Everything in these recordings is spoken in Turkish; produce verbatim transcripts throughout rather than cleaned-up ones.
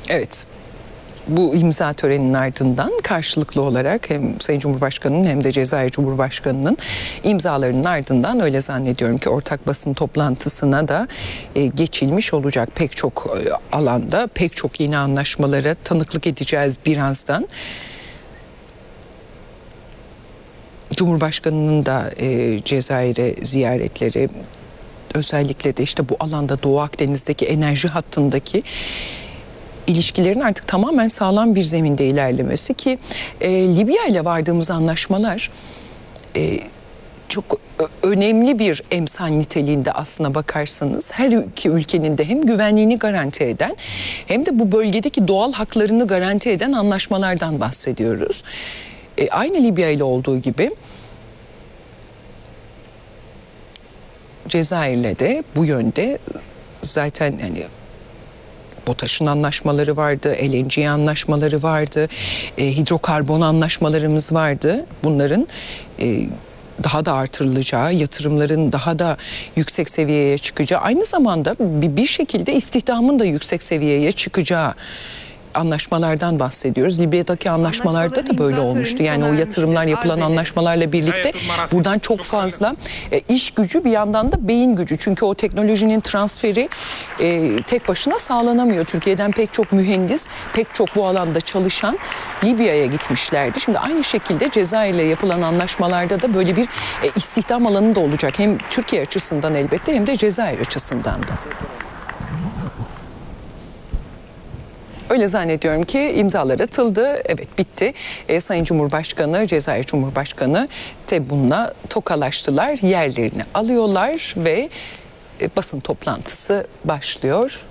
Evet. Bu imza töreninin ardından karşılıklı olarak hem Sayın Cumhurbaşkanı'nın hem de Cezayir Cumhurbaşkanı'nın imzalarının ardından öyle zannediyorum ki ortak basın toplantısına da e, geçilmiş olacak. Pek çok e, alanda pek çok yeni anlaşmalara tanıklık edeceğiz birazdan. Cumhurbaşkanı'nın da e, Cezayir'e ziyaretleri, özellikle de işte bu alanda Doğu Akdeniz'deki enerji hattındaki ilişkilerin artık tamamen sağlam bir zeminde ilerlemesi ki e, Libya ile vardığımız anlaşmalar e, çok önemli bir emsal niteliğinde aslına bakarsanız her iki ülkenin de hem güvenliğini garanti eden hem de bu bölgedeki doğal haklarını garanti eden anlaşmalardan bahsediyoruz. E, aynı Libya ile olduğu gibi Cezayir'le de bu yönde zaten yani BOTAŞ'ın anlaşmaları vardı, L N G anlaşmaları vardı, e, hidrokarbon anlaşmalarımız vardı. Bunların e, daha da artırılacağı, yatırımların daha da yüksek seviyeye çıkacağı, aynı zamanda bir, bir şekilde istihdamın da yüksek seviyeye çıkacağı anlaşmalardan bahsediyoruz. Libya'daki anlaşmalarda da böyle olmuştu. Yani o yatırımlar yapılan anlaşmalarla birlikte buradan çok fazla iş gücü, bir yandan da beyin gücü. Çünkü o teknolojinin transferi e, tek başına sağlanamıyor. Türkiye'den pek çok mühendis, pek çok bu alanda çalışan Libya'ya gitmişlerdi. Şimdi aynı şekilde Cezayir'le yapılan anlaşmalarda da böyle bir e, istihdam alanı da olacak. Hem Türkiye açısından elbette hem de Cezayir açısından da. Öyle zannediyorum ki imzalar atıldı. Evet, bitti. E, Sayın Cumhurbaşkanı, Cezayir Cumhurbaşkanı Tebboun'la tokalaştılar. Yerlerini alıyorlar ve e, basın toplantısı başlıyor.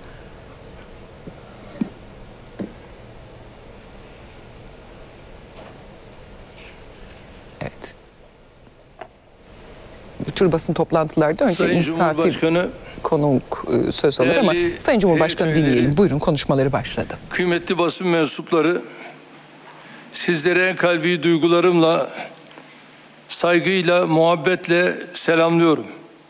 Evet. Bu tür basın toplantılarda önce Sayın misafir Cumhurbaşkanı, konuk e, söz alır ama Sayın Cumhurbaşkanı dinleyelim. Buyurun, konuşmaları başladı. Kıymetli basın mensupları, sizlere en kalbi duygularımla, saygıyla, muhabbetle selamlıyorum.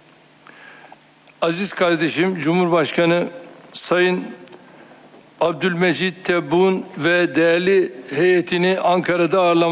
Aziz kardeşim Cumhurbaşkanı Sayın Abdülmecit Tebboun ve değerli heyetini Ankara'da ağırlamak